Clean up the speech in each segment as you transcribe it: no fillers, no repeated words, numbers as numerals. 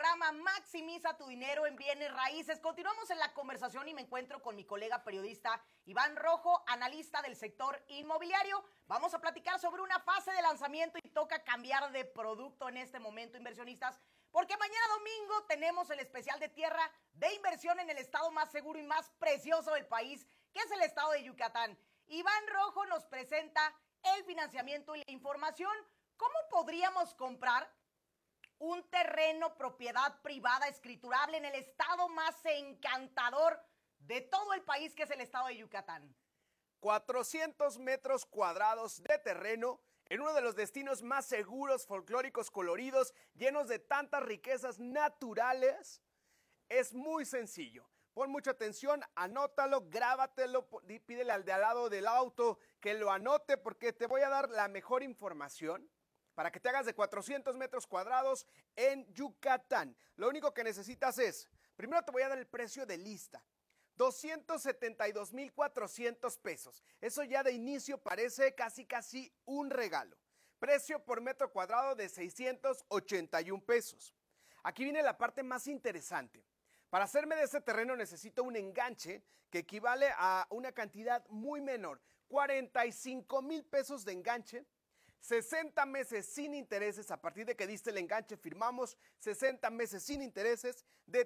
programa Maximiza tu dinero en bienes raíces. Continuamos en la conversación y me encuentro con mi colega periodista Iván Rojo, analista del sector inmobiliario. Vamos a platicar sobre una fase de lanzamiento y toca cambiar de producto en este momento, inversionistas, porque mañana domingo tenemos el especial de tierra de inversión en el estado más seguro y más precioso del país, que es el estado de Yucatán. Iván Rojo nos presenta el financiamiento y la información. ¿Cómo podríamos comprar un terreno propiedad privada escriturable en el estado más encantador de todo el país, que es el estado de Yucatán? 400 metros cuadrados de terreno en uno de los destinos más seguros, folclóricos, coloridos, llenos de tantas riquezas naturales. Es muy sencillo. Pon mucha atención, anótalo, grábatelo, pídele al de al lado del auto que lo anote, porque te voy a dar la mejor información para que te hagas de 400 metros cuadrados en Yucatán. Lo único que necesitas es, primero te voy a dar el precio de lista, 272,400 pesos. Eso ya de inicio parece casi un regalo. Precio por metro cuadrado de 681 pesos. Aquí viene la parte más interesante. Para hacerme de ese terreno necesito un enganche que equivale a una cantidad muy menor, 45,000 pesos de enganche. 60 meses sin intereses, a partir de que diste el enganche firmamos 60 meses sin intereses de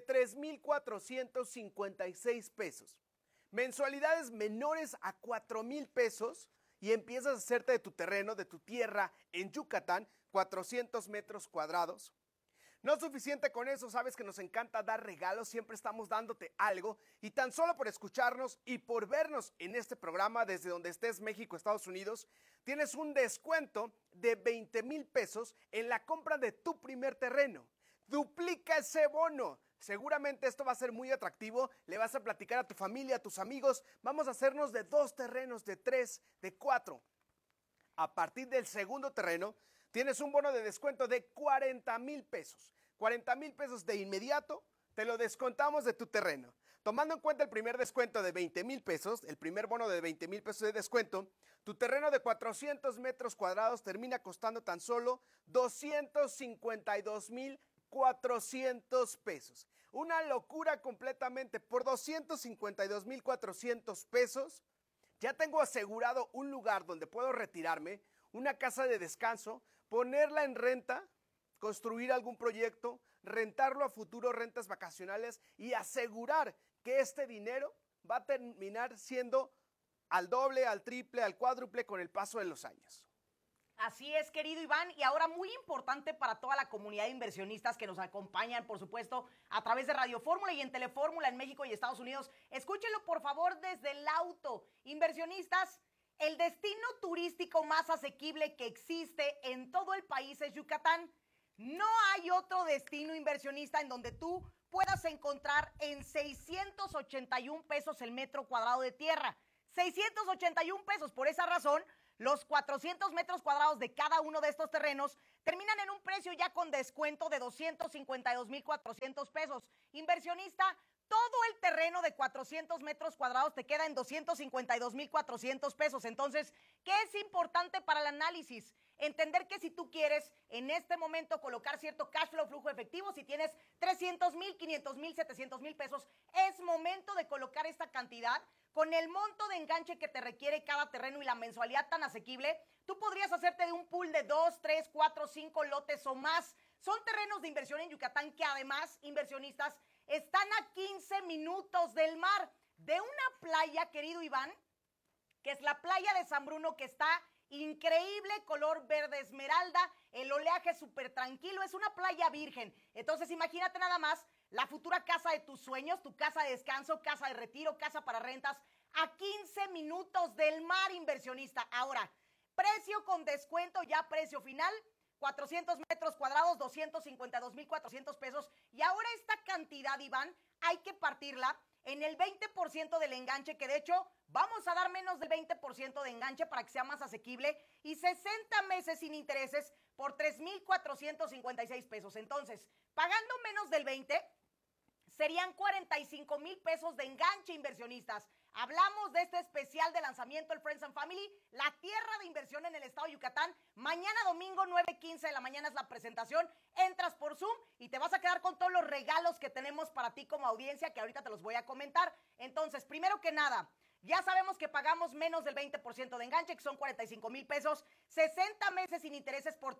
3,456 pesos. Mensualidades menores a 4,000 pesos y empiezas a hacerte de tu terreno, de tu tierra en Yucatán, 400 metros cuadrados. No es suficiente con eso, sabes que nos encanta dar regalos, siempre estamos dándote algo, y tan solo por escucharnos y por vernos en este programa desde donde estés, México, Estados Unidos, tienes un descuento de 20,000 pesos en la compra de tu primer terreno. Duplica ese bono. Seguramente esto va a ser muy atractivo, le vas a platicar a tu familia, a tus amigos, vamos a hacernos de 2 terrenos, de 3, de 4. A partir del segundo terreno, tienes un bono de descuento de 40,000 pesos. 40,000 pesos de inmediato, te lo descontamos de tu terreno. Tomando en cuenta el primer descuento de 20,000 pesos, el primer bono de 20,000 pesos de descuento, tu terreno de 400 metros cuadrados termina costando tan solo 252,400 pesos. Una locura completamente. Por 252,400 pesos, ya tengo asegurado un lugar donde puedo retirarme, una casa de descanso, ponerla en renta, construir algún proyecto, rentarlo a futuro, rentas vacacionales, y asegurar que este dinero va a terminar siendo al doble, al triple, al cuádruple con el paso de los años. Así es, querido Iván, y ahora muy importante para toda la comunidad de inversionistas que nos acompañan, por supuesto, a través de Radio Fórmula y en Telefórmula en México y Estados Unidos. Escúchenlo, por favor, desde el auto. Inversionistas, el destino turístico más asequible que existe en todo el país es Yucatán. No hay otro destino inversionista en donde tú puedas encontrar en 681 pesos el metro cuadrado de tierra. 681 pesos, por esa razón, los 400 metros cuadrados de cada uno de estos terrenos terminan en un precio ya con descuento de 252,400 pesos. Inversionista, todo el terreno de 400 metros cuadrados te queda en 252,400 pesos. Entonces, ¿qué es importante para el análisis? Entender que si tú quieres en este momento colocar cierto cash flow, flujo efectivo, si tienes 300,000, 500,000, 700,000 pesos, es momento de colocar esta cantidad. Con el monto de enganche que te requiere cada terreno y la mensualidad tan asequible, tú podrías hacerte de un pool de 2, 3, 4, 5 lotes o más. Son terrenos de inversión en Yucatán que además, inversionistas, están a 15 minutos del mar, de una playa, querido Iván, que es la playa de San Bruno, que está increíble, color verde esmeralda, el oleaje súper tranquilo, es una playa virgen. Entonces imagínate nada más la futura casa de tus sueños, tu casa de descanso, casa de retiro, casa para rentas, a 15 minutos del mar, inversionista. Ahora, precio con descuento, ya precio final, 400 metros cuadrados, 252,400 pesos. Y ahora esta cantidad, Iván, hay que partirla en el 20% del enganche, que de hecho vamos a dar menos del 20% de enganche para que sea más asequible, y 60 meses sin intereses por 3,456 pesos. Entonces, pagando menos del 20, serían 45,000 pesos de enganche, inversionistas. Hablamos de este especial de lanzamiento, el Friends and Family, la tierra de inversión en el estado de Yucatán. Mañana domingo, 9:15 de la mañana es la presentación. Entras por Zoom y te vas a quedar con todos los regalos que tenemos para ti como audiencia, que ahorita te los voy a comentar. Entonces, primero que nada, ya sabemos que pagamos menos del 20% de enganche, que son 45,000 pesos, 60 meses sin intereses por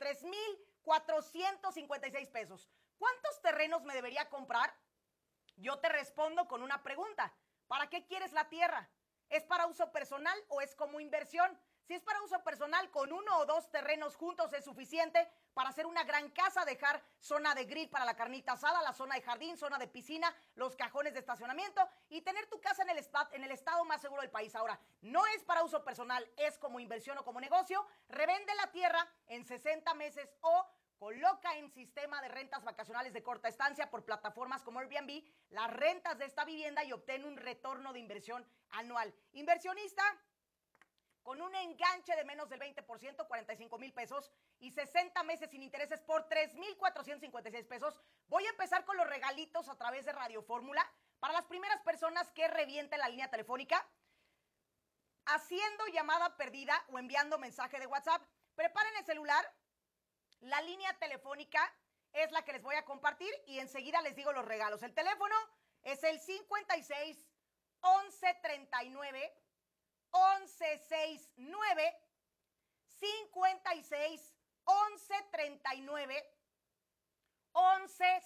3,456 pesos. ¿Cuántos terrenos me debería comprar? Yo te respondo con una pregunta. ¿Para qué quieres la tierra? ¿Es para uso personal o es como inversión? Si es para uso personal, con 1 o 2 terrenos juntos es suficiente para hacer una gran casa, dejar zona de grill para la carnita asada, la zona de jardín, zona de piscina, los cajones de estacionamiento y tener tu casa en el estado más seguro del país. Ahora, no es para uso personal, es como inversión o como negocio. Revende la tierra en 60 meses o coloca en sistema de rentas vacacionales de corta estancia por plataformas como Airbnb las rentas de esta vivienda y obtén un retorno de inversión anual. Inversionista con un enganche de menos del 20%, 45,000 pesos y 60 meses sin intereses por 3,456 pesos. Voy a empezar con los regalitos a través de Radio Fórmula. Para las primeras personas que revienten la línea telefónica, haciendo llamada perdida o enviando mensaje de WhatsApp, preparen el celular. La línea telefónica es la que les voy a compartir y enseguida les digo los regalos. El teléfono es el 56 11 39 11 69, 56 11 39 11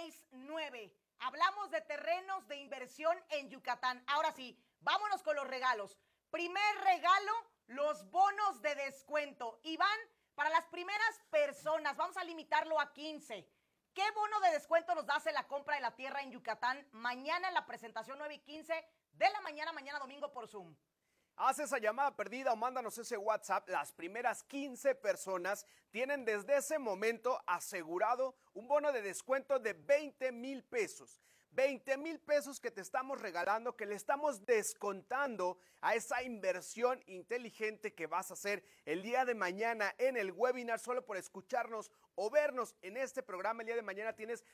69. Hablamos de terrenos de inversión en Yucatán. Ahora sí, vámonos con los regalos. Primer regalo, los bonos de descuento. Iván, para las primeras personas, vamos a limitarlo a 15. ¿Qué bono de descuento nos das en la compra de la tierra en Yucatán mañana en la presentación 9:15 de la mañana, mañana domingo por Zoom? Haz esa llamada perdida o mándanos ese WhatsApp. Las primeras 15 personas tienen desde ese momento asegurado un bono de descuento de 20,000 pesos. 20,000 pesos que te estamos regalando, que le estamos descontando a esa inversión inteligente que vas a hacer el día de mañana en el webinar. Solo por escucharnos o vernos en este programa el día de mañana tienes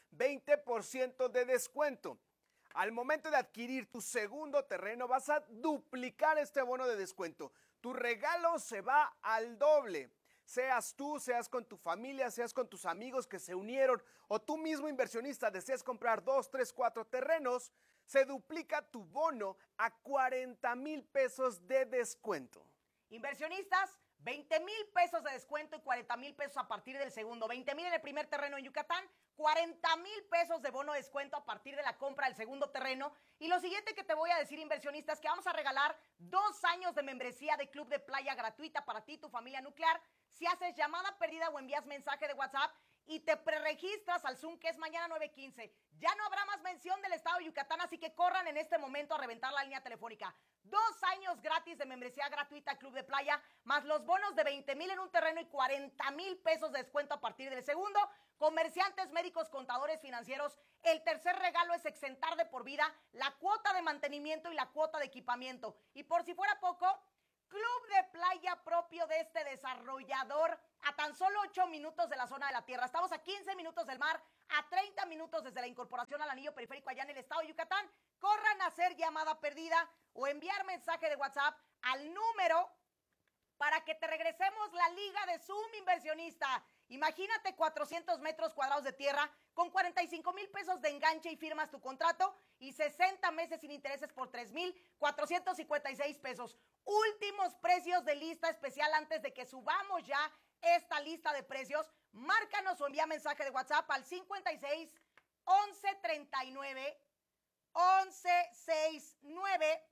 20% de descuento. Al momento de adquirir tu segundo terreno vas a duplicar este bono de descuento. Tu regalo se va al doble. Seas tú, seas con tu familia, seas con tus amigos que se unieron o tú mismo inversionista deseas comprar 2, 3, 4 terrenos, se duplica tu bono a 40,000 pesos de descuento. Inversionistas, 20,000 pesos de descuento y 40,000 pesos a partir del segundo. 20,000 en el primer terreno en Yucatán, 40,000 pesos de bono de descuento a partir de la compra del segundo terreno. Y lo siguiente que te voy a decir, inversionistas, que vamos a regalar 2 años de membresía de Club de Playa gratuita para ti y tu familia nuclear. Si haces llamada perdida o envías mensaje de WhatsApp y te preregistras al Zoom, que es mañana 9:15, ya no habrá más mención del estado de Yucatán, así que corran en este momento a reventar la línea telefónica. 2 años gratis de membresía gratuita Club de Playa, más los bonos de 20,000 en un terreno y 40,000 pesos de descuento a partir del segundo. Comerciantes, médicos, contadores, financieros, el tercer regalo es exentar de por vida la cuota de mantenimiento y la cuota de equipamiento. Y por si fuera poco, Club de Playa propio de este desarrollador a tan solo 8 minutos de la zona de la tierra. Estamos a 15 minutos del mar, a 30 minutos desde la incorporación al anillo periférico allá en el estado de Yucatán. Corran a hacer llamada perdida o enviar mensaje de WhatsApp al número para que te regresemos la liga de Zoom, inversionista. Imagínate 400 metros cuadrados de tierra con 45,000 pesos de enganche y firmas tu contrato y 60 meses sin intereses por 3,456 pesos. Últimos precios de lista especial antes de que subamos ya esta lista de precios. Márcanos o envía mensaje de WhatsApp al 56 11 39 11 69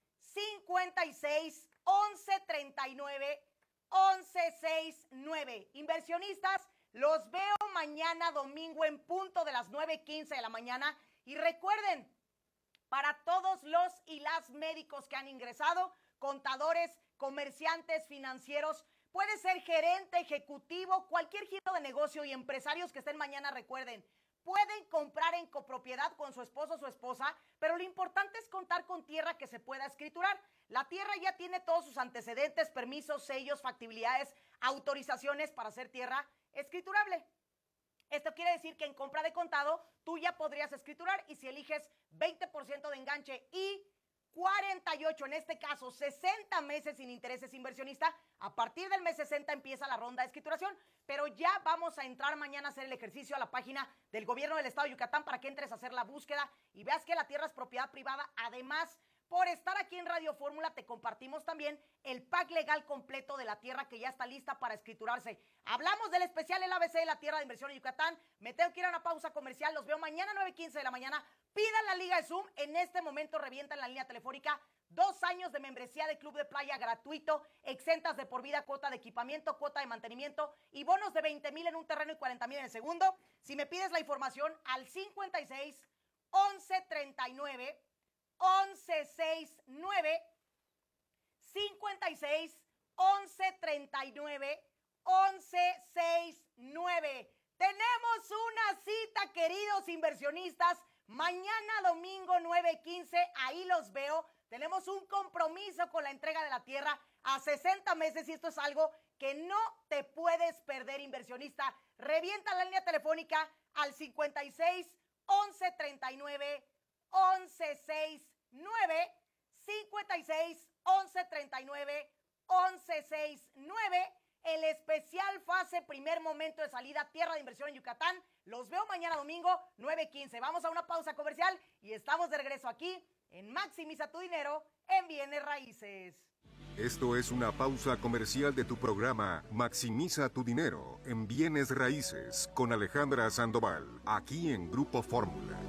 56 11 39 11 69. Inversionistas, los veo mañana domingo en punto de las 9:15 de la mañana. Y recuerden, para todos los y las médicos que han ingresado, contadores, comerciantes, financieros, puede ser gerente, ejecutivo, cualquier giro de negocio y empresarios que estén mañana, recuerden, pueden comprar en copropiedad con su esposo o su esposa, pero lo importante es contar con tierra que se pueda escriturar. La tierra ya tiene todos sus antecedentes, permisos, sellos, factibilidades, autorizaciones para hacer tierra escriturable. Esto quiere decir que en compra de contado tú ya podrías escriturar y si eliges 20% de enganche y 48, en este caso 60 meses sin intereses, inversionista. A partir del mes 60 empieza la ronda de escrituración, pero ya vamos a entrar mañana a hacer el ejercicio a la página del gobierno del estado de Yucatán para que entres a hacer la búsqueda y veas que la tierra es propiedad privada. Además, por estar aquí en Radio Fórmula, te compartimos también el pack legal completo de la tierra que ya está lista para escriturarse. Hablamos del especial El ABC de la Tierra de Inversión en Yucatán. Me tengo que ir a una pausa comercial. Los veo mañana 9:15 de la mañana. Pidan la liga de Zoom. En este momento revientan la línea telefónica. 2 años de membresía de Club de Playa gratuito, exentas de por vida, cuota de equipamiento, cuota de mantenimiento y bonos de 20,000 en un terreno y 40,000 en el segundo. Si me pides la información al 56 11 39 1169 56 11 39 1169. Tenemos una cita, queridos inversionistas, mañana domingo 9:15, ahí los veo. Tenemos un compromiso con la entrega de la tierra a 60 meses y esto es algo que no te puedes perder, inversionista. Revienta la línea telefónica al 56 11 39 1169 56 11 39 1169. El especial fase primer momento de salida tierra de inversión en Yucatán. Los veo mañana domingo 9:15. Vamos a una pausa comercial y estamos de regreso aquí en Maximiza tu Dinero en Bienes Raíces. Esto es una pausa comercial de tu programa Maximiza tu Dinero en Bienes Raíces con Alejandra Sandoval, aquí en Grupo Fórmula.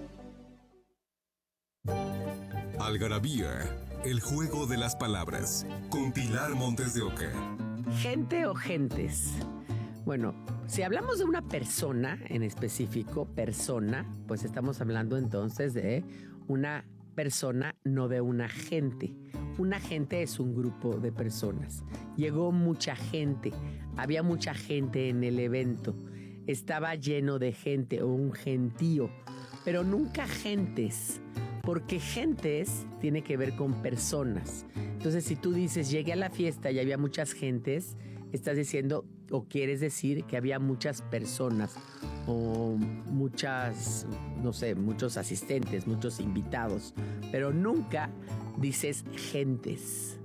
Algarabía, el juego de las palabras, con Pilar Montes de Oca. ¿Gente o gentes? Bueno, si hablamos de una persona en específico, persona, pues estamos hablando entonces de una persona, no de una gente. Una gente es un grupo de personas. Llegó mucha gente, había mucha gente en el evento, estaba lleno de gente o un gentío, pero nunca gentes, porque gentes tiene que ver con personas. Entonces, si tú dices, llegué a la fiesta y había muchas gentes, estás diciendo o quieres decir que había muchas personas o muchas, no sé, muchos asistentes, muchos invitados, pero nunca dices gentes.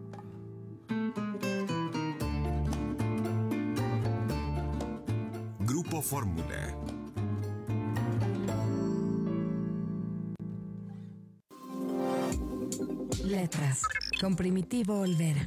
Grupo Fórmula. Letras, con Primitivo Olvera.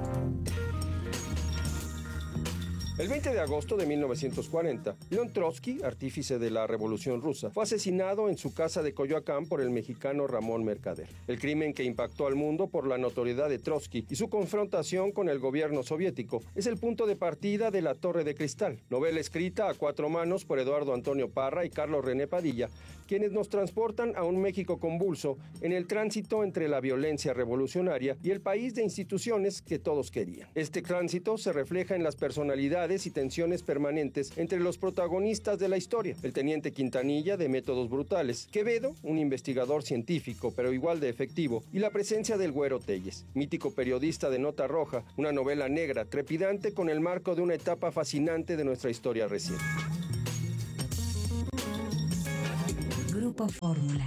El 20 de agosto de 1940, León Trotsky, artífice de la Revolución Rusa, fue asesinado en su casa de Coyoacán por el mexicano Ramón Mercader. El crimen que impactó al mundo por la notoriedad de Trotsky y su confrontación con el gobierno soviético es el punto de partida de La Torre de Cristal, novela escrita a 4 manos por Eduardo Antonio Parra y Carlos René Padilla, quienes nos transportan a un México convulso en el tránsito entre la violencia revolucionaria y el país de instituciones que todos querían. Este tránsito se refleja en las personalidades y tensiones permanentes entre los protagonistas de la historia: el teniente Quintanilla, de métodos brutales; Quevedo, un investigador científico pero igual de efectivo; y la presencia del Güero Telles, mítico periodista de nota roja, una novela negra trepidante con el marco de una etapa fascinante de nuestra historia reciente. Grupo Fórmula.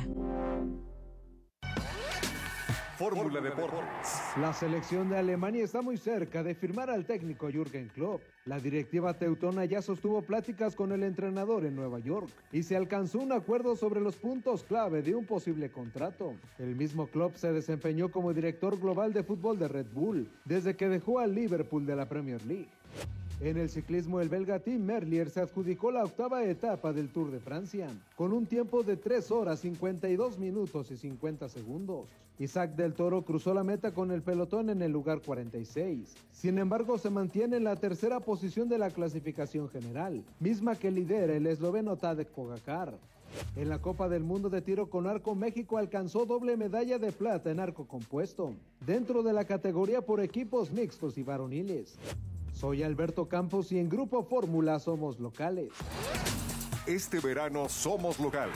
Fórmula Deportes. La selección de Alemania está muy cerca de firmar al técnico Jürgen Klopp. La directiva teutona ya sostuvo pláticas con el entrenador en Nueva York y se alcanzó un acuerdo sobre los puntos clave de un posible contrato. El mismo Klopp se desempeñó como director global de fútbol de Red Bull desde que dejó al Liverpool de la Premier League. En el ciclismo, el belga Tim Merlier se adjudicó la 8ª etapa del Tour de Francia, con un tiempo de 3 horas, 52 minutos y 50 segundos. Isaac del Toro cruzó la meta con el pelotón en el lugar 46. Sin embargo, se mantiene en la 3ª posición de la clasificación general, misma que lidera el esloveno Tadej Pogačar. En la Copa del Mundo de Tiro con Arco, México alcanzó doble medalla de plata en arco compuesto, dentro de la categoría por equipos mixtos y varoniles. Soy Alberto Campos y en Grupo Fórmula somos locales. Este verano somos locales.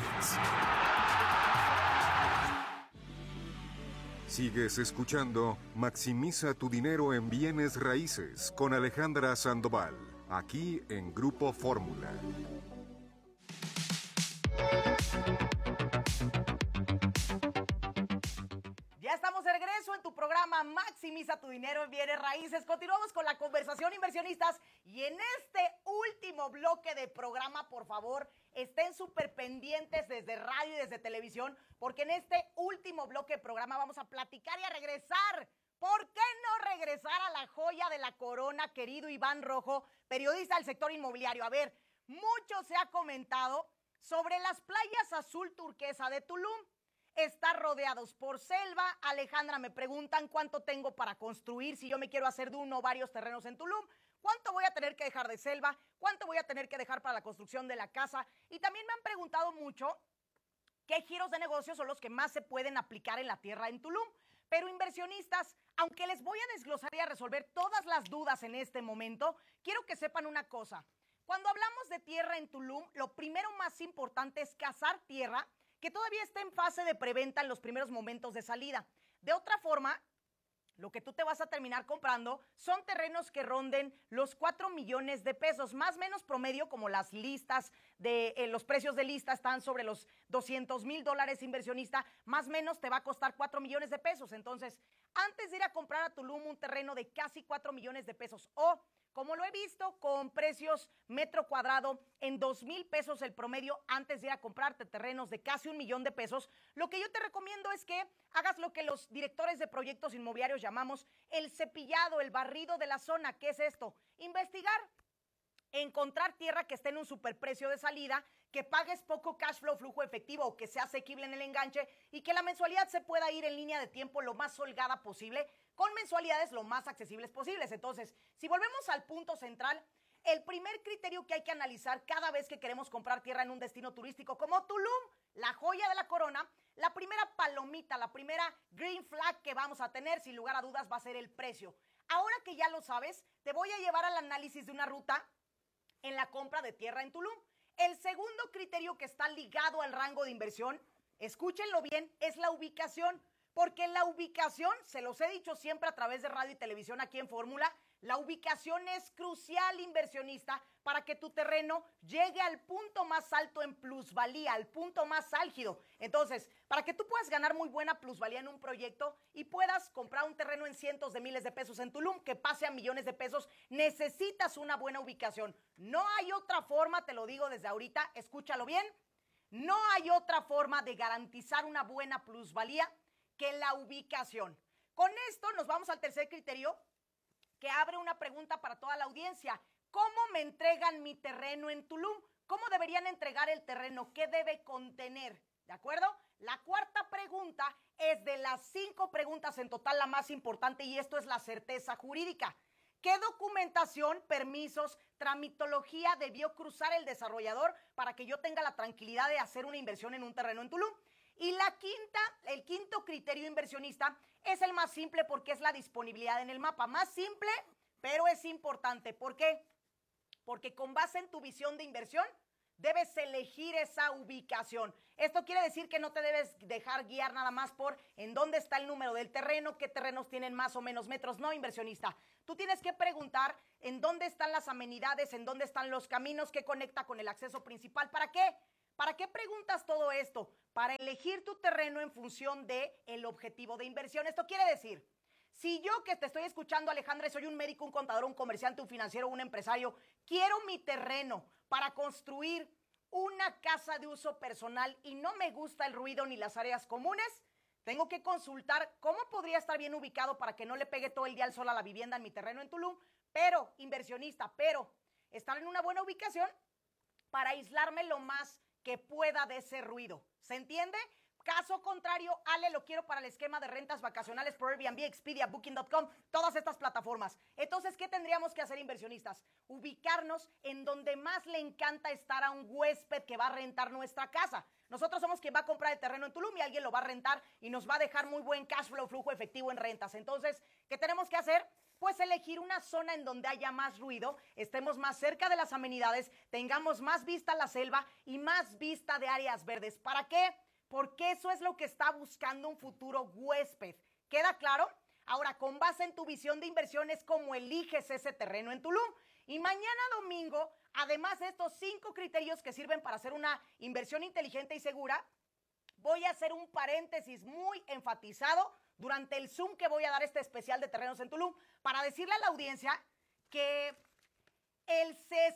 Sigues escuchando Maximiza tu Dinero en Bienes Raíces con Alejandra Sandoval, aquí en Grupo Fórmula. Ya estamos de programa Maximiza tu dinero en bienes raíces. Continuamos con la conversación, inversionistas, y en este último bloque de programa, por favor, estén súper pendientes desde radio y desde televisión, porque en este último bloque de programa vamos a platicar y a regresar. ¿Por qué no regresar a la joya de la corona, querido Iván Rojo, periodista del sector inmobiliario? A ver, mucho se ha comentado sobre las playas azul turquesa de Tulum. Están rodeados por selva. Alejandra, me preguntan cuánto tengo para construir si yo me quiero hacer de uno o varios terrenos en Tulum. ¿Cuánto voy a tener que dejar de selva? ¿Cuánto voy a tener que dejar para la construcción de la casa? Y también me han preguntado mucho qué giros de negocio son los que más se pueden aplicar en la tierra en Tulum. Pero inversionistas, aunque les voy a desglosar y a resolver todas las dudas en este momento, quiero que sepan una cosa. Cuando hablamos de tierra en Tulum, lo primero más importante es cazar tierra que todavía está en fase de preventa en los primeros momentos de salida. De otra forma, lo que tú te vas a terminar comprando son terrenos que ronden los 4 millones de pesos, más o menos promedio, como las listas de los precios de lista están sobre los $200,000 inversionista, más o menos te va a costar 4 millones de pesos. Entonces, antes de ir a comprar a Tulum un terreno de casi 4 millones de pesos o, como lo he visto, con precios metro cuadrado en 2,000 pesos el promedio antes de ir a comprarte terrenos de casi 1 millón de pesos, lo que yo te recomiendo es que hagas lo que los directores de proyectos inmobiliarios llamamos el cepillado, el barrido de la zona. ¿Qué es esto? Investigar, encontrar tierra que esté en un superprecio de salida, que pagues poco cash flow, flujo efectivo, o que sea asequible en el enganche y que la mensualidad se pueda ir en línea de tiempo lo más holgada posible, con mensualidades lo más accesibles posibles. Entonces, si volvemos al punto central, el primer criterio que hay que analizar cada vez que queremos comprar tierra en un destino turístico como Tulum, la joya de la corona, la primera palomita, la primera green flag que vamos a tener, sin lugar a dudas, va a ser el precio. Ahora que ya lo sabes, te voy a llevar al análisis de una ruta en la compra de tierra en Tulum. El segundo criterio que está ligado al rango de inversión, escúchenlo bien, es la ubicación. Porque la ubicación, se los he dicho siempre a través de radio y televisión aquí en Fórmula, la ubicación es crucial, inversionista, para que tu terreno llegue al punto más alto en plusvalía, al punto más álgido. Entonces, para que tú puedas ganar muy buena plusvalía en un proyecto y puedas comprar un terreno en cientos de miles de pesos en Tulum, que pase a millones de pesos, necesitas una buena ubicación. No hay otra forma, te lo digo desde ahorita, escúchalo bien, no hay otra forma de garantizar una buena plusvalía que la ubicación. Con esto nos vamos al tercer criterio, que abre una pregunta para toda la audiencia. ¿Cómo me entregan mi terreno en Tulum? ¿Cómo deberían entregar el terreno? ¿Qué debe contener? ¿De acuerdo? La cuarta pregunta es de las 5 preguntas en total la más importante, y esto es la certeza jurídica. ¿Qué documentación, permisos, tramitología debió cruzar el desarrollador para que yo tenga la tranquilidad de hacer una inversión en un terreno en Tulum? Y el quinto criterio inversionista es el más simple, porque es la disponibilidad en el mapa. Más simple, pero es importante. ¿Por qué? Porque con base en tu visión de inversión, debes elegir esa ubicación. Esto quiere decir que no te debes dejar guiar nada más por en dónde está el número del terreno, qué terrenos tienen más o menos metros. No, inversionista. Tú tienes que preguntar en dónde están las amenidades, en dónde están los caminos, que conecta con el acceso principal. ¿Para qué? ¿Para qué preguntas todo esto? Para elegir tu terreno en función del objetivo de inversión. Esto quiere decir, si yo que te estoy escuchando, Alejandra, soy un médico, un contador, un comerciante, un financiero, un empresario, quiero mi terreno para construir una casa de uso personal y no me gusta el ruido ni las áreas comunes, tengo que consultar cómo podría estar bien ubicado para que no le pegue todo el día el sol a la vivienda en mi terreno en Tulum, pero, inversionista, estar en una buena ubicación para aislarme lo más que pueda de ese ruido. ¿Se entiende? Caso contrario, Ale, lo quiero para el esquema de rentas vacacionales por Airbnb, Expedia, Booking.com, todas estas plataformas. Entonces, ¿qué tendríamos que hacer, inversionistas? Ubicarnos en donde más le encanta estar a un huésped que va a rentar nuestra casa. Nosotros somos quien va a comprar el terreno en Tulum y alguien lo va a rentar y nos va a dejar muy buen cash flow, flujo efectivo en rentas. Entonces, ¿qué tenemos que hacer? Pues elegir una zona en donde haya más ruido, estemos más cerca de las amenidades, tengamos más vista a la selva y más vista de áreas verdes. ¿Para qué? Porque eso es lo que está buscando un futuro huésped. ¿Queda claro? Ahora, con base en tu visión de inversión es como eliges ese terreno en Tulum. Y mañana domingo, además de estos 5 criterios que sirven para hacer una inversión inteligente y segura, voy a hacer un paréntesis muy enfatizado durante el Zoom que voy a dar este especial de terrenos en Tulum, para decirle a la audiencia que el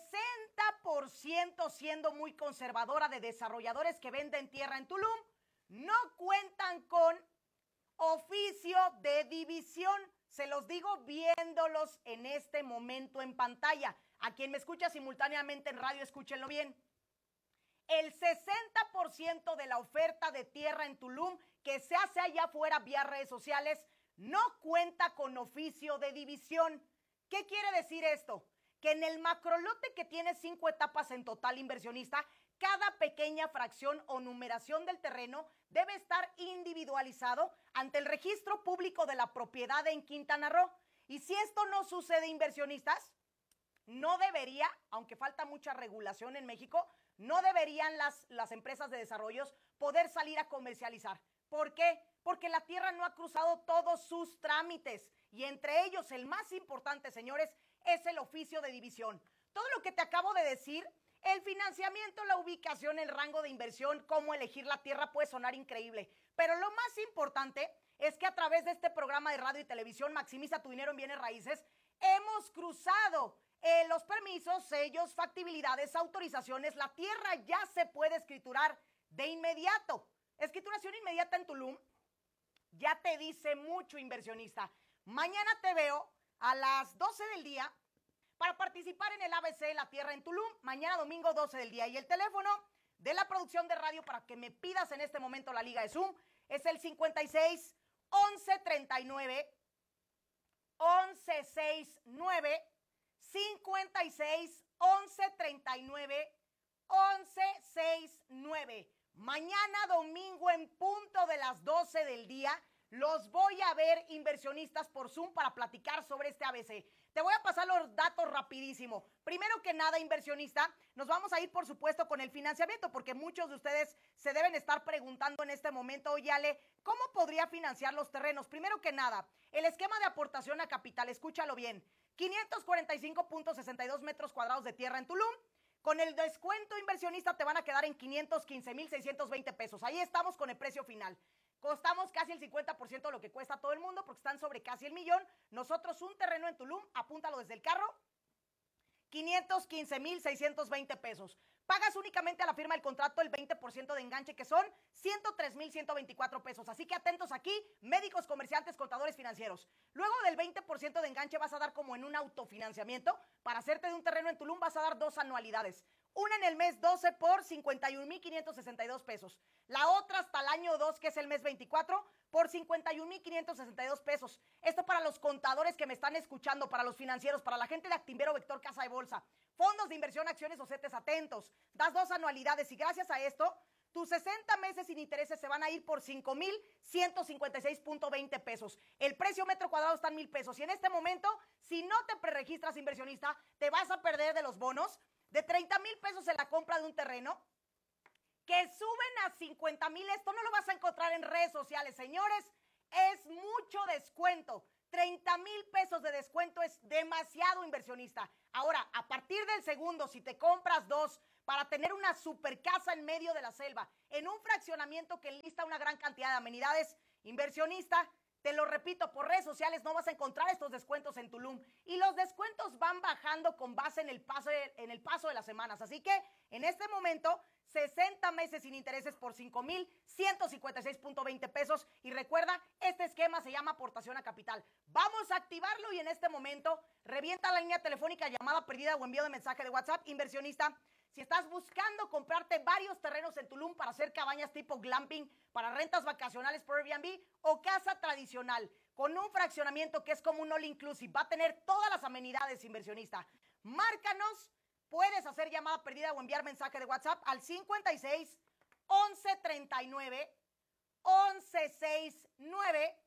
60%, siendo muy conservadora, de desarrolladores que venden tierra en Tulum no cuentan con oficio de división. Se los digo viéndolos en este momento en pantalla. A quien me escucha simultáneamente en radio, escúchenlo bien. El 60% de la oferta de tierra en Tulum que se hace allá afuera vía redes sociales no cuenta con oficio de división. ¿Qué quiere decir esto? Que en el macrolote, que tiene 5 etapas en total, inversionista, cada pequeña fracción o numeración del terreno debe estar individualizado ante el registro público de la propiedad en Quintana Roo. Y si esto no sucede, inversionistas, no debería, aunque falta mucha regulación en México, no deberían las empresas de desarrollos poder salir a comercializar. ¿Por qué? Porque la tierra no ha cruzado todos sus trámites, y entre ellos el más importante, señores, es el oficio de división. Todo lo que te acabo de decir, el financiamiento, la ubicación, el rango de inversión, cómo elegir la tierra, puede sonar increíble, pero lo más importante es que a través de este programa de radio y televisión, Maximiza tu dinero en bienes raíces, hemos cruzado los permisos, sellos, factibilidades, autorizaciones. La tierra ya se puede escriturar de inmediato. Escrituración inmediata en Tulum ya te dice mucho, inversionista. Mañana te veo a las 12 del día para participar en el ABC La Tierra en Tulum. Mañana domingo 12 del día. Y el teléfono de la producción de radio para que me pidas en este momento la liga de Zoom es el 56 11 39 11 69 56 11 39 11 69. Mañana domingo en punto de las 12 del día los voy a ver, inversionistas, por Zoom para platicar sobre este ABC. Te voy a pasar los datos rapidísimo. Primero que nada, inversionista, nos vamos a ir, por supuesto, con el financiamiento, porque muchos de ustedes se deben estar preguntando en este momento: oye, Ale, ¿cómo podría financiar los terrenos? Primero que nada, el esquema de aportación a capital, escúchalo bien, 545.62 metros cuadrados de tierra en Tulum. Con el descuento, inversionista, te van a quedar en 515,620 pesos. Ahí estamos con el precio final. Costamos casi el 50% de lo que cuesta todo el mundo, porque están sobre casi el millón. Nosotros, un terreno en Tulum, apúntalo desde el carro, 515,620 pesos. Pagas únicamente a la firma del contrato el 20% de enganche, que son 103,124 pesos. Así que atentos aquí, médicos, comerciantes, contadores financieros. Luego del 20% de enganche vas a dar como en un autofinanciamiento. Para hacerte de un terreno en Tulum vas a dar 2 anualidades. Una en el mes 12 por 51,562 pesos. La otra hasta el año 2, que es el mes 24, por 51,562 pesos. Esto para los contadores que me están escuchando, para los financieros, para la gente de Actinvero, Vector, Casa de Bolsa, fondos de inversión, acciones o CETES, atentos. Das 2 anualidades y gracias a esto, tus 60 meses sin intereses se van a ir por 5,156.20 pesos. El precio metro cuadrado está en 1,000 pesos. Y en este momento, si no te preregistras, inversionista, te vas a perder de los bonos de 30,000 pesos en la compra de un terreno, que suben a 50,000. Esto no lo vas a encontrar en redes sociales, señores. Es mucho descuento. 30,000 pesos de descuento es demasiado, inversionista. Ahora, a partir del segundo, si te compras 2 para tener una super casa en medio de la selva, en un fraccionamiento que enlista una gran cantidad de amenidades, inversionista, te lo repito, por redes sociales no vas a encontrar estos descuentos en Tulum. Y los descuentos van bajando con base en el paso de las semanas. Así que, en este momento, 60 meses sin intereses por 5,156.20 pesos. Y recuerda, este esquema se llama aportación a capital. Vamos a activarlo y en este momento revienta la línea telefónica, llamada perdida o envío de mensaje de WhatsApp. Inversionista, si estás buscando comprarte varios terrenos en Tulum para hacer cabañas tipo glamping, para rentas vacacionales por Airbnb o casa tradicional, con un fraccionamiento que es como un all inclusive, va a tener todas las amenidades, inversionista, márcanos. Puedes hacer llamada perdida o enviar mensaje de WhatsApp al 56 11 39 11 69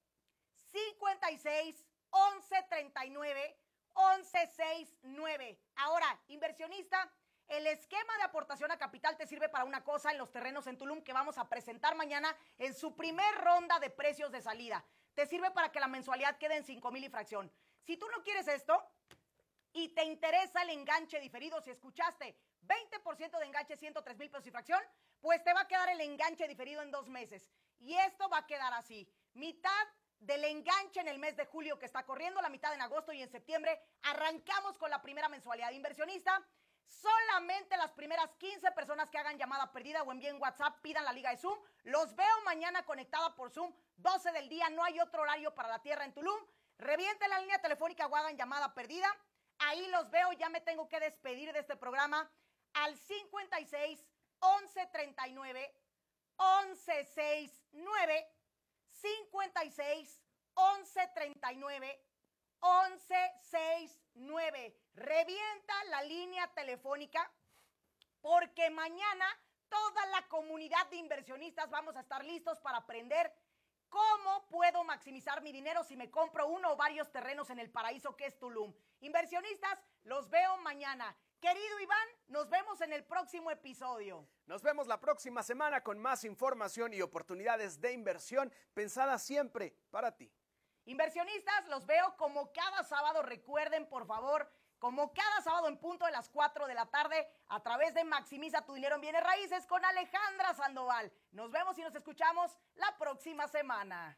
56 11 39 11 69. Ahora, inversionista, el esquema de aportación a capital te sirve para una cosa en los terrenos en Tulum que vamos a presentar mañana en su primer ronda de precios de salida. Te sirve para que la mensualidad quede en 5,000 y fracción. Si tú no quieres esto y te interesa el enganche diferido, si escuchaste 20% de enganche, 103,000 pesos y fracción, pues te va a quedar el enganche diferido en 2 meses. Y esto va a quedar así: mitad del enganche en el mes de julio que está corriendo, la mitad en agosto y en septiembre arrancamos con la primera mensualidad de inversionista. Solamente las primeras 15 personas que hagan llamada perdida o envíen WhatsApp pidan la liga de Zoom. Los veo mañana conectada por Zoom, 12 del día, no hay otro horario para la tierra en Tulum. Revienten la línea telefónica o hagan llamada perdida. Ahí los veo, ya me tengo que despedir de este programa al 56 11 39 11 69 56 11 39 11 69. Revienta la línea telefónica porque mañana toda la comunidad de inversionistas vamos a estar listos para aprender cómo puedo maximizar mi dinero si me compro uno o varios terrenos en el paraíso que es Tulum. Inversionistas, los veo mañana. Querido Iván, nos vemos en el próximo episodio. Nos vemos la próxima semana con más información y oportunidades de inversión pensadas siempre para ti. Inversionistas, los veo como cada sábado. Recuerden, por favor, como cada sábado en punto de las 4 de la tarde a través de Maximiza tu dinero en bienes raíces con Alejandra Sandoval. Nos vemos y nos escuchamos la próxima semana.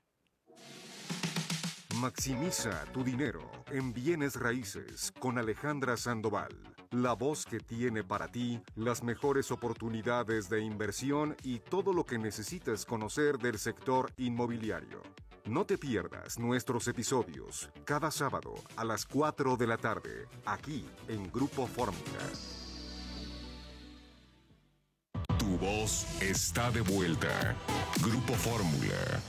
Maximiza tu dinero en bienes raíces con Alejandra Sandoval, la voz que tiene para ti las mejores oportunidades de inversión y todo lo que necesitas conocer del sector inmobiliario. No te pierdas nuestros episodios cada sábado a las 4 de la tarde, aquí en Grupo Fórmula. Tu voz está de vuelta. Grupo Fórmula.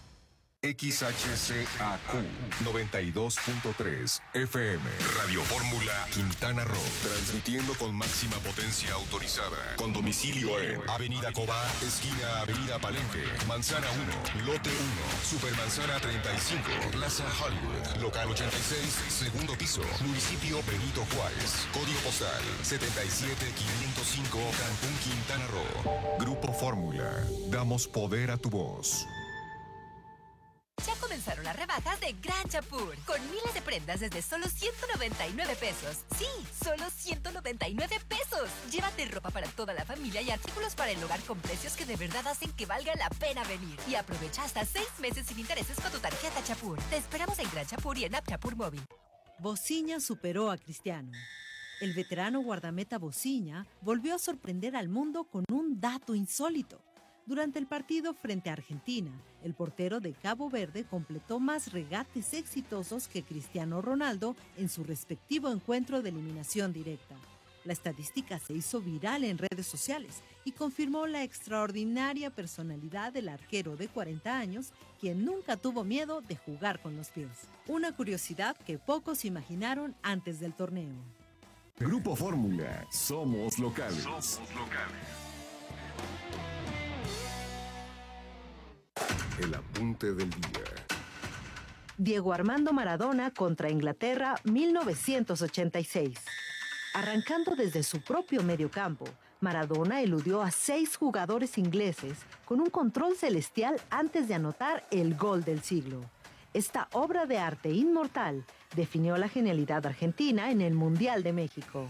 XHCAQ 92.3 FM. Radio Fórmula Quintana Roo. Transmitiendo con máxima potencia autorizada. Con domicilio en Avenida Cobá, esquina Avenida Palenque, Manzana 1, Lote 1, Supermanzana 35, Plaza Hollywood, Local 86, segundo piso, Municipio Benito Juárez. Código postal 77505, Cancún, Quintana Roo. Grupo Fórmula. Damos poder a tu voz. Ya comenzaron las rebajas de Gran Chapur, con miles de prendas desde solo 199 pesos. Sí, solo 199 pesos. Llévate ropa para toda la familia y artículos para el hogar con precios que de verdad hacen que valga la pena venir. Y aprovecha hasta 6 meses sin intereses con tu tarjeta Chapur. Te esperamos en Gran Chapur y en App Chapur Móvil. Bociña superó a Cristiano. El veterano guardameta Bociña volvió a sorprender al mundo con un dato insólito. Durante el partido frente a Argentina, el portero de Cabo Verde completó más regates exitosos que Cristiano Ronaldo en su respectivo encuentro de eliminación directa. La estadística se hizo viral en redes sociales y confirmó la extraordinaria personalidad del arquero de 40 años, quien nunca tuvo miedo de jugar con los pies. Una curiosidad que pocos imaginaron antes del torneo. Grupo Fórmula. Somos locales. Somos locales. El apunte del día. Diego Armando Maradona contra Inglaterra, 1986. Arrancando desde su propio mediocampo, Maradona eludió a 6 jugadores ingleses con un control celestial antes de anotar el gol del siglo. Esta obra de arte inmortal definió la genialidad argentina en el Mundial de México.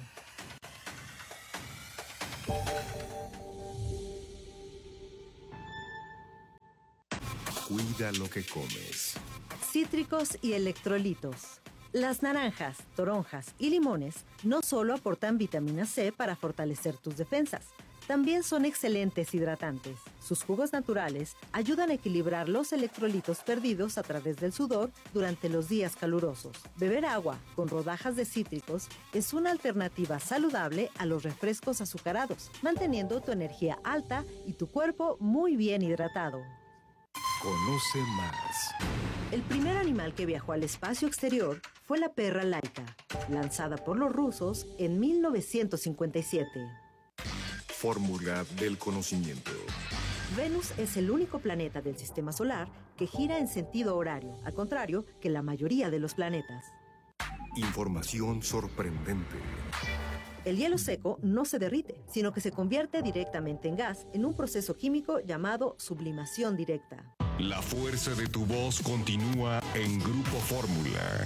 Cuida lo que comes. Cítricos y electrolitos. Las naranjas, toronjas y limones no solo aportan vitamina C para fortalecer tus defensas, también son excelentes hidratantes. Sus jugos naturales ayudan a equilibrar los electrolitos perdidos a través del sudor durante los días calurosos. Beber agua con rodajas de cítricos es una alternativa saludable a los refrescos azucarados, manteniendo tu energía alta y tu cuerpo muy bien hidratado. Conoce más. El primer animal que viajó al espacio exterior fue la perra Laika, lanzada por los rusos en 1957. Fórmula del conocimiento. Venus es el único planeta del sistema solar que gira en sentido horario, al contrario que la mayoría de los planetas. Información sorprendente. El hielo seco no se derrite, sino que se convierte directamente en gas en un proceso químico llamado sublimación directa. La fuerza de tu voz continúa en Grupo Fórmula.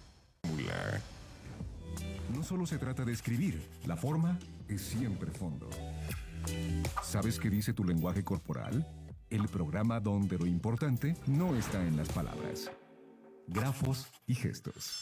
No solo se trata de escribir, la forma es siempre fondo. ¿Sabes qué dice tu lenguaje corporal? el programa donde lo importante no está en las palabras. Grafos y gestos.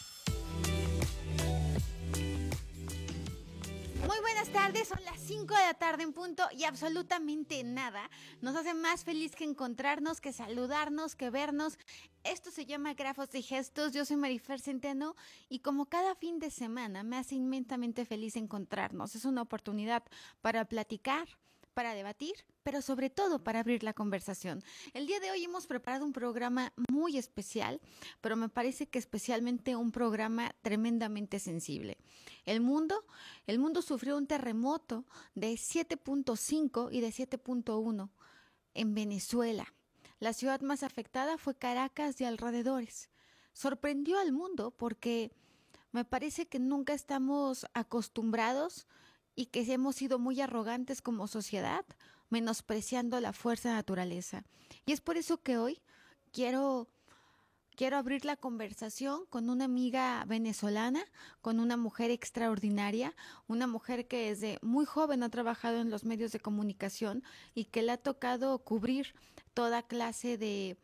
Muy buenas tardes, son las 5 de la tarde en punto y absolutamente nada nos hace más feliz que encontrarnos, que saludarnos, que vernos. Esto se llama Grafos y Gestos. Yo soy Marifer Centeno y como cada fin de semana me hace inmensamente feliz encontrarnos. Es una oportunidad para platicar, para debatir, pero sobre todo para abrir la conversación. El día de hoy hemos preparado un programa muy especial, pero me parece que especialmente un programa tremendamente sensible. El mundo sufrió un terremoto de 7.5 y de 7.1 en Venezuela. La ciudad más afectada fue Caracas y alrededores. Sorprendió al mundo porque me parece que nunca estamos acostumbrados y que hemos sido muy arrogantes como sociedad, menospreciando la fuerza de la naturaleza. Y es por eso que hoy quiero abrir la conversación con una amiga venezolana, con una mujer extraordinaria, una mujer que desde muy joven ha trabajado en los medios de comunicación y que le ha tocado cubrir toda clase de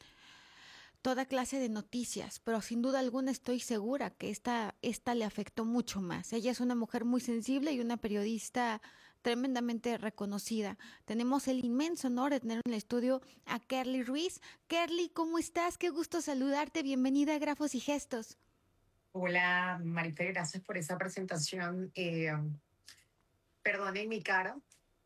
noticias, pero sin duda alguna estoy segura que esta le afectó mucho más. Ella es una mujer muy sensible y una periodista tremendamente reconocida. Tenemos el inmenso honor de tener en el estudio a Kerly Ruiz. Kerly, ¿cómo estás? Qué gusto saludarte. Bienvenida a Grafos y Gestos. Hola, Marifer, gracias por esa presentación. Perdonen mi cara.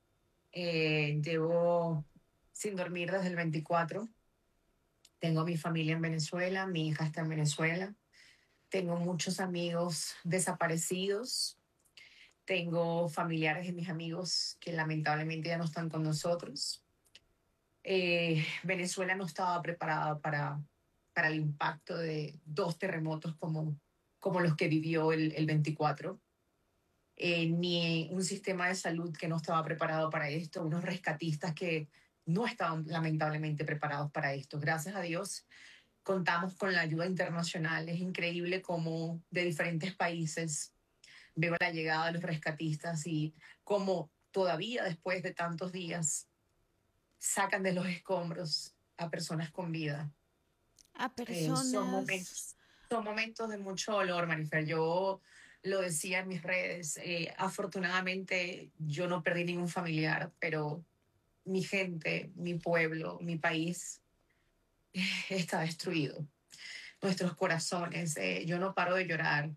Llevo sin dormir desde el 24. Tengo mi familia en Venezuela, mi hija está en Venezuela. Tengo muchos amigos desaparecidos. Tengo familiares de mis amigos que lamentablemente ya no están con nosotros. Venezuela no estaba preparada para el impacto de 2 terremotos como los que vivió el 24. Ni un sistema de salud que no estaba preparado para esto, unos rescatistas que no estaban lamentablemente preparados para esto. Gracias a Dios contamos con la ayuda internacional. Es increíble cómo de diferentes países veo la llegada de los rescatistas y cómo todavía después de tantos días sacan de los escombros a personas con vida. A personas... Son momentos de mucho dolor, Marifer. Yo lo decía en mis redes. Afortunadamente yo no perdí ningún familiar, pero mi gente, mi pueblo, mi país está destruido. Nuestros corazones, yo no paro de llorar,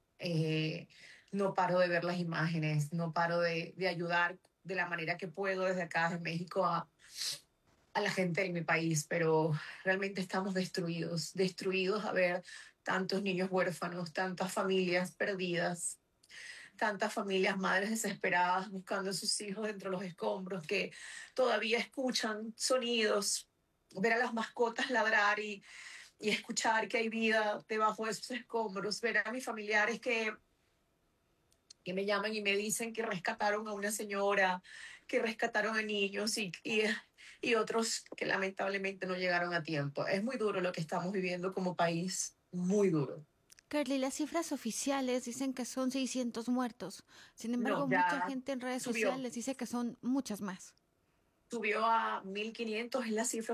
no paro de ver las imágenes, no paro de ayudar de la manera que puedo desde acá, de México, a la gente de mi país, pero realmente estamos destruidos a ver tantos niños huérfanos, tantas familias perdidas, tantas familias, madres desesperadas buscando a sus hijos dentro de los escombros que todavía escuchan sonidos, ver a las mascotas ladrar y escuchar que hay vida debajo de esos escombros, ver a mis familiares que me llaman y me dicen que rescataron a una señora, que rescataron a niños y otros que lamentablemente no llegaron a tiempo. Es muy duro lo que estamos viviendo como país, muy duro. Kerly, las cifras oficiales dicen que son 600 muertos. Sin embargo, mucha gente en redes sociales dice que son muchas más. Subió a 1.500, es la cifra